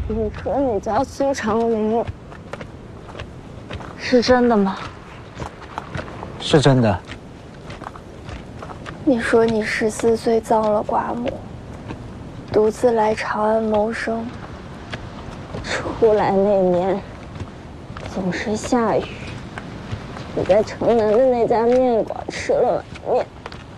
你说你叫苏长林， 是真的吗？ 是真的。 你说你14岁葬了寡母，独自来长安谋生。出来那年，总是下雨。你在城南的那家面馆吃了碗面。